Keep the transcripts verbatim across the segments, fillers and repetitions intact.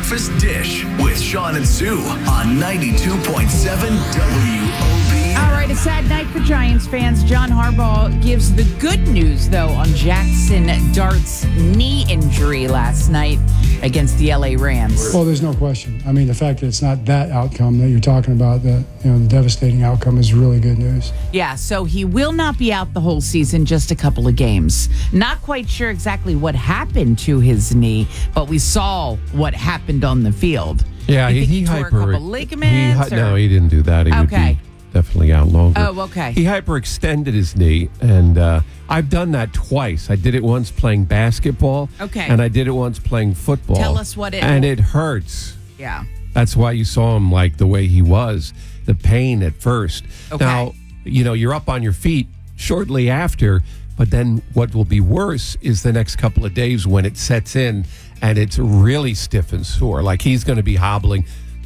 Breakfast Dish with Sean and Sue on ninety-two point seven W O B M. All right, a sad night for Giants fans. John Harbaugh gives the good news, though, on Jackson Dart's knee injury last night against the L A Rams. Well, there's no question. I mean, the fact that it's not that outcome that you're talking about, the, you know, the devastating outcome is really good news. Yeah, so he will not be out the whole season, just a couple of games. Not quite sure exactly what happened to his knee, but we saw what happened on the field. Yeah, you he, think he, he tore hyper. a couple ligaments. He, or? No, he didn't do that. He Okay. would be definitely out longer. Oh, okay. He hyperextended his knee, and uh, I've done that twice. I did it once playing basketball. Okay. And I did it once playing football. Tell us what it- And it hurts. Yeah. That's why you saw him like the way he was, the pain at first. Okay. Now, you know, you're up on your feet shortly after, but then what will be worse is the next couple of days when it sets in and it's really stiff and sore. Like he's going to be hobbling,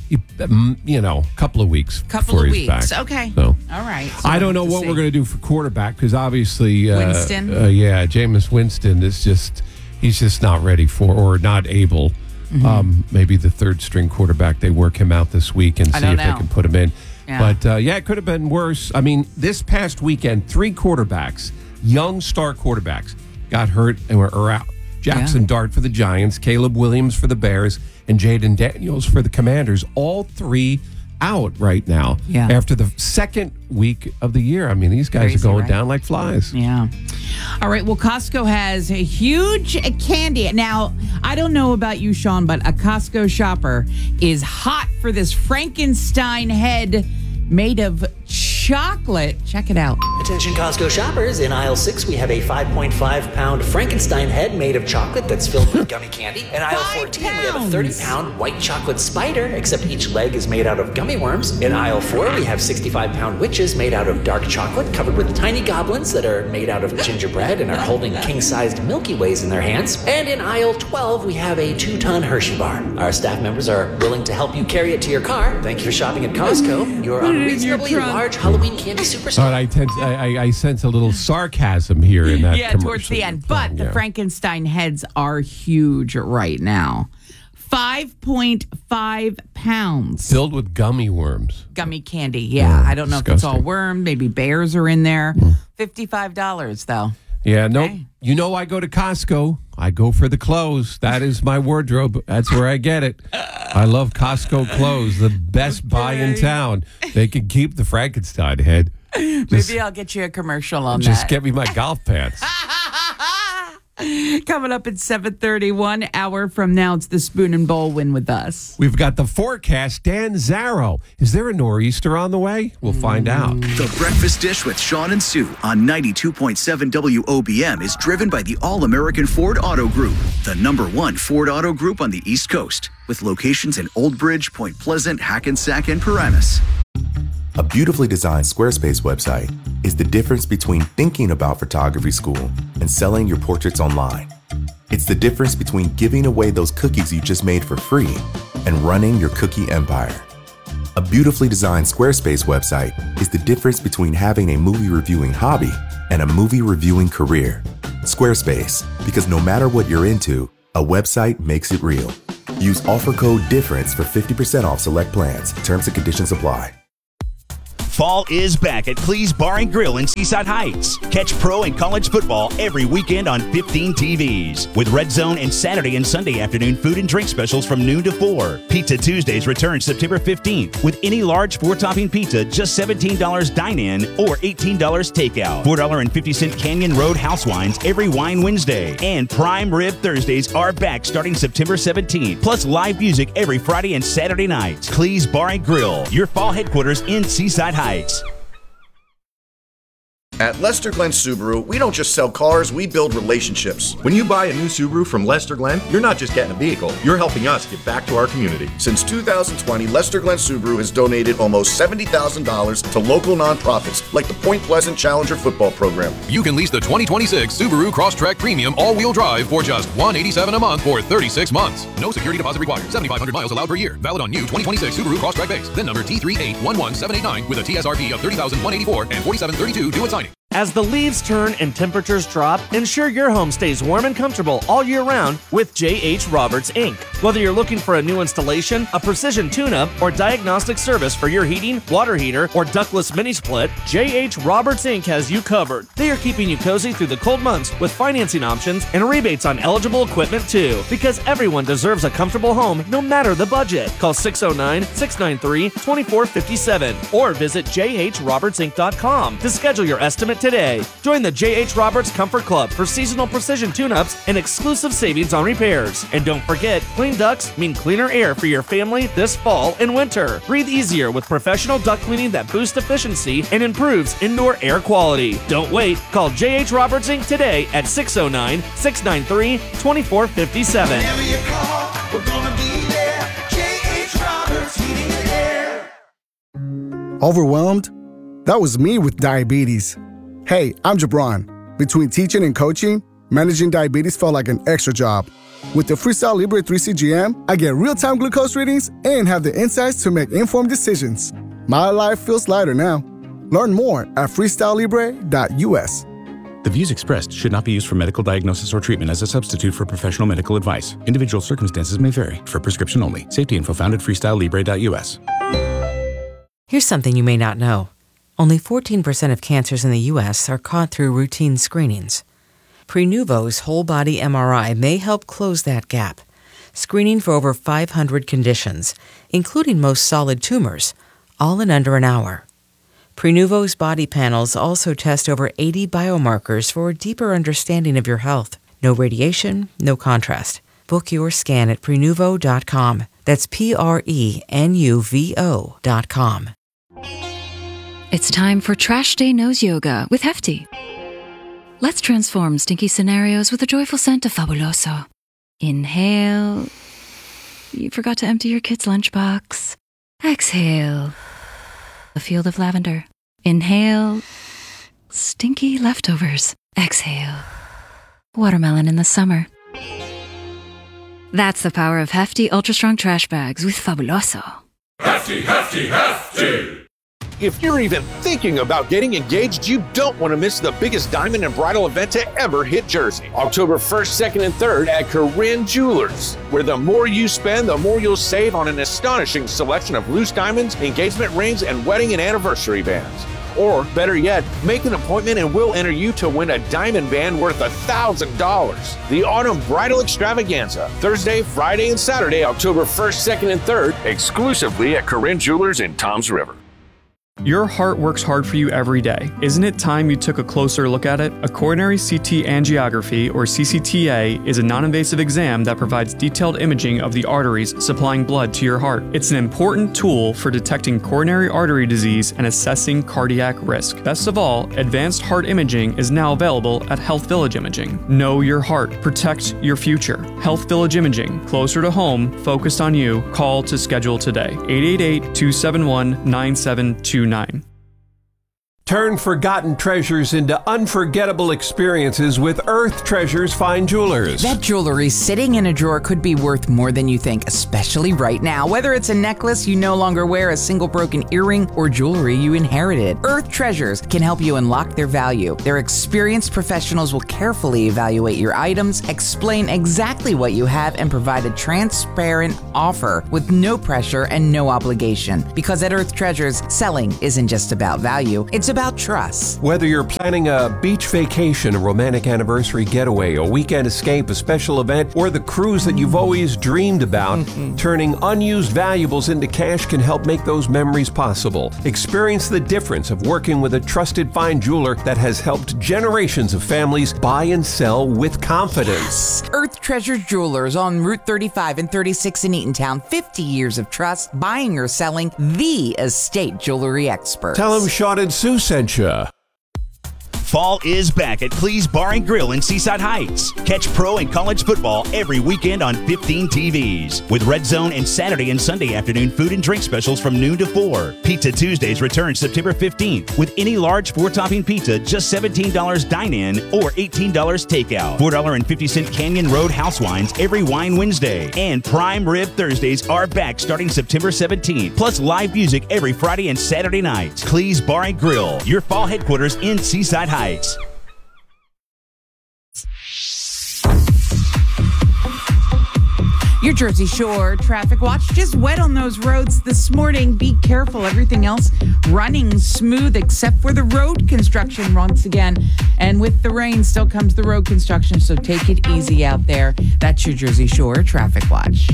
you know, a couple of weeks Couple before of he's weeks. back. Okay. So, All right. So I don't we'll know have to what see. we're going to do for quarterback because obviously, uh, Winston? uh, yeah, Jameis Winston is just, he's just not ready for or not able. Mm-hmm. Um, maybe the third string quarterback, they work him out this week and I see don't if know. they can put him in. Yeah. But uh, yeah, it could have been worse. I mean, this past weekend, three quarterbacks, young star quarterbacks, got hurt and were are out. Jackson Yeah. Dart for the Giants, Caleb Williams for the Bears, and Jaden Daniels for the Commanders. All three out right now Yeah. after the second week of the year. I mean, these guys Crazy, are going right? down like flies. Yeah. All right. Well, Costco has a huge candy. Now, I don't know about you, Sean, but a Costco shopper is hot for this Frankenstein head made of chocolate. Check it out. Attention Costco shoppers, in aisle six we have a five point five pound Frankenstein head made of chocolate that's filled with gummy candy. In aisle Five fourteen we have a pounds. thirty pound white chocolate spider, except each leg is made out of gummy worms. In aisle four we have sixty-five pound witches made out of dark chocolate covered with tiny goblins that are made out of gingerbread and are holding king-sized Milky Ways in their hands. And in aisle twelve we have a two ton Hershey bar. Our staff members are willing to help you carry it to your car. Thank you for shopping at Costco. Your Put it in your unreasonably trunk. large Halloween candy superstar. But I, tense, I, I, I sense a little sarcasm here in that Yeah, commercial. towards the end. But the Yeah. Frankenstein heads are huge right now. five point five pounds. Filled with gummy worms. Gummy candy. Yeah. Oh, I don't know if it's all disgusting. worm. Maybe bears are in there. fifty-five dollars, though. Yeah, no, Okay. you know I go to Costco. I go for the clothes. That is my wardrobe. That's where I get it. I love Costco clothes, the best buy in town. They can keep the Frankenstein head. Just, Maybe I'll get you a commercial on just that. get me my golf pants. Coming up at seven thirty, one hour from now, it's the Spoon and Bowl Win with us. We've got the forecast. Dan Zarrow. Is there a nor'easter on the way? We'll find out. The Breakfast Dish with Sean and Sue on ninety-two point seven W O B M is driven by the All-American Ford Auto Group, the number one Ford Auto Group on the East Coast, with locations in Old Bridge, Point Pleasant, Hackensack, and Paramus. A beautifully designed Squarespace website is the difference between thinking about photography school and selling your portraits online. It's the difference between giving away those cookies you just made for free and running your cookie empire. A beautifully designed Squarespace website is the difference between having a movie reviewing hobby and a movie reviewing career. Squarespace, because no matter what you're into, a website makes it real. Use offer code DIFFERENCE for fifty percent off select plans. Terms and conditions apply. Fall is back at Clee's Bar and Grill in Seaside Heights. Catch pro and college football every weekend on fifteen T Vs. With Red Zone and Saturday and Sunday afternoon food and drink specials from noon to four. Pizza Tuesdays return September fifteenth with any large four-topping pizza just seventeen dollars dine-in or eighteen dollars takeout. four dollars and fifty cents Canyon Road House Wines every Wine Wednesday. And Prime Rib Thursdays are back starting September seventeenth. Plus live music every Friday and Saturday nights. Clee's Bar and Grill, your fall headquarters in Seaside Heights. At Lester Glenn Subaru, we don't just sell cars, we build relationships. When you buy a new Subaru from Lester Glenn, you're not just getting a vehicle, you're helping us give back to our community. Since two thousand twenty, Lester Glenn Subaru has donated almost seventy thousand dollars to local nonprofits like the Point Pleasant Challenger Football Program. You can lease the twenty twenty-six Subaru Crosstrek Premium all-wheel drive for just one hundred eighty-seven dollars a month for thirty-six months. No security deposit required. seventy-five hundred miles allowed per year. Valid on new twenty twenty-six Subaru Crosstrek base. Then number T three eight one one seven eight nine with a T S R P of thirty thousand one hundred eighty-four dollars and forty-seven thirty-two due at signing. As the leaves turn and temperatures drop, ensure your home stays warm and comfortable all year round with J H. Roberts, Incorporated. Whether you're looking for a new installation, a precision tune-up, or diagnostic service for your heating, water heater, or ductless mini-split, J H. Roberts, Incorporated has you covered. They are keeping you cozy through the cold months with financing options and rebates on eligible equipment too. Because everyone deserves a comfortable home no matter the budget. Call six oh nine, six nine three, two four five seven or visit j h roberts inc dot com to schedule your estimate today. Join the J H. Roberts Comfort Club for seasonal precision tune-ups and exclusive savings on repairs. And don't forget, clean ducts mean cleaner air for your family this fall and winter. Breathe easier with professional duct cleaning that boosts efficiency and improves indoor air quality. Don't wait. Call J H. Roberts, Incorporated today at six oh nine, six nine three, two four five seven. Whenever you call, we're gonna be there. J H. Roberts Heating and Air. Overwhelmed? That was me with diabetes. Hey, I'm Jabron. Between teaching and coaching, managing diabetes felt like an extra job. With the Freestyle Libre three C G M, I get real-time glucose readings and have the insights to make informed decisions. My life feels lighter now. Learn more at freestyle libre dot u s. The views expressed should not be used for medical diagnosis or treatment as a substitute for professional medical advice. Individual circumstances may vary. For prescription only. Safety info found at freestyle libre dot u s. Here's something you may not know. Only fourteen percent of cancers in the U S are caught through routine screenings. Prenuvo's whole-body M R I may help close that gap, screening for over five hundred conditions, including most solid tumors, all in under an hour. Prenuvo's body panels also test over eighty biomarkers for a deeper understanding of your health. No radiation, no contrast. Book your scan at prenuvo dot com. That's P R E N U V O dot com. It's time for Trash Day Nose Yoga with Hefty. Let's transform stinky scenarios with the joyful scent of Fabuloso. Inhale. You forgot to empty your kid's lunchbox. Exhale. A field of lavender. Inhale. Stinky leftovers. Exhale. Watermelon in the summer. That's the power of Hefty Ultra Strong Trash Bags with Fabuloso. Hefty, hefty, hefty! If you're even thinking about getting engaged, you don't want to miss the biggest diamond and bridal event to ever hit Jersey. October first, second, and third at Corinne Jewelers, where the more you spend, the more you'll save on an astonishing selection of loose diamonds, engagement rings, and wedding and anniversary bands. Or, better yet, make an appointment and we'll enter you to win a diamond band worth one thousand dollars. The Autumn Bridal Extravaganza, Thursday, Friday, and Saturday, October first, second, and third, exclusively at Corinne Jewelers in Toms River. Your heart works hard for you every day. Isn't it time you took a closer look at it? A coronary C T angiography, or C C T A, is a non-invasive exam that provides detailed imaging of the arteries supplying blood to your heart. It's an important tool for detecting coronary artery disease and assessing cardiac risk. Best of all, advanced heart imaging is now available at Health Village Imaging. Know your heart. Protect your future. Health Village Imaging. Closer to home, focused on you. Call to schedule today. eight eight eight, two seven one, nine seven two nine. Turn forgotten treasures into unforgettable experiences with Earth Treasures Fine Jewelers. That jewelry sitting in a drawer could be worth more than you think, especially right now. Whether it's a necklace you no longer wear, a single broken earring, or jewelry you inherited, Earth Treasures can help you unlock their value. Their experienced professionals will carefully evaluate your items, explain exactly what you have, and provide a transparent offer with no pressure and no obligation. Because at Earth Treasures, selling isn't just about value, it's about trust. Whether you're planning a beach vacation, a romantic anniversary getaway, a weekend escape, a special event, or the cruise that you've always dreamed about, mm-hmm. turning unused valuables into cash can help make those memories possible. Experience the difference of working with a trusted fine jeweler that has helped generations of families buy and sell with confidence. Yes. Earth Treasure Jewelers on Route thirty-five and thirty-six in Eatontown. fifty years of trust, buying or selling, the estate jewelry experts. Tell them Sean and Sue sent you. Fall is back at Clee's Bar and Grill in Seaside Heights. Catch pro and college football every weekend on fifteen T Vs. With Red Zone and Saturday and Sunday afternoon food and drink specials from noon to four. Pizza Tuesdays return September fifteenth with any large four-topping pizza just seventeen dollars dine-in or eighteen dollars takeout. four dollars and fifty cents Canyon Road house wines every Wine Wednesday. And Prime Rib Thursdays are back starting September seventeenth. Plus live music every Friday and Saturday nights. Clee's Bar and Grill, your fall headquarters in Seaside Heights. Heights. Your Jersey Shore traffic watch. Just wet on those roads this morning. Be careful. Everything else running smooth except for the road construction once again. And with the rain still comes the road construction, so take it easy out there. That's your Jersey Shore traffic watch.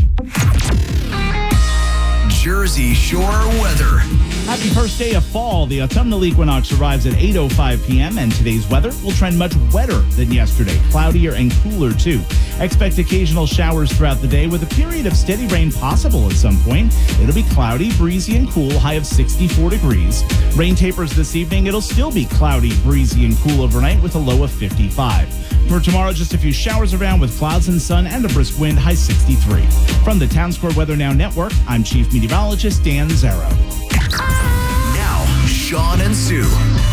Jersey Shore weather. Happy first day of fall. The autumnal equinox arrives at eight oh five p.m. and today's weather will trend much wetter than yesterday. Cloudier and cooler too. Expect occasional showers throughout the day with a period of steady rain possible at some point. It'll be cloudy, breezy, and cool, high of sixty-four degrees. Rain tapers this evening. It'll still be cloudy, breezy, and cool overnight with a low of fifty-five. For tomorrow, just a few showers around with clouds and sun and a brisk wind, high sixty-three. From the Town Square Weather Now Network, I'm Chief Meteorologist Dan Zarrow. Now, Sean and Sue.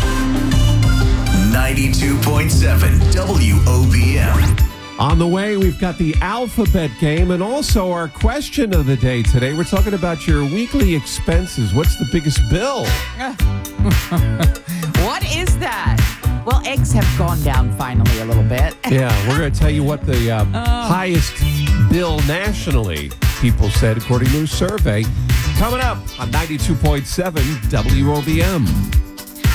ninety-two point seven W O B M. On the way, we've got the alphabet game and also our question of the day today. We're talking about your weekly expenses. What's the biggest bill? What is that? Well, eggs have gone down finally a little bit. Yeah, we're going to tell you what the uh, Oh. highest bill nationally, people said, according to a survey. Coming up on ninety-two point seven W O B M.